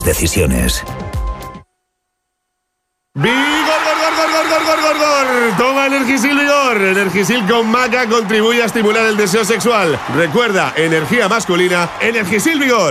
decisiones. ¡Vigor, gor! Toma Energisil Vigor. Energisil con maca contribuye a estimular el deseo sexual. Recuerda, energía masculina, Energisil Vigor.